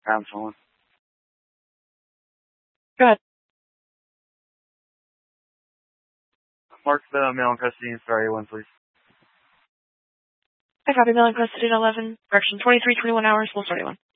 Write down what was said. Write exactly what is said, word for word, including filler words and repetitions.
Found someone. Go ahead. Mark the male in custody in Star A one, please. I copy male in custody at eleven. Correction, twenty-three, twenty-one hours. We'll start at one.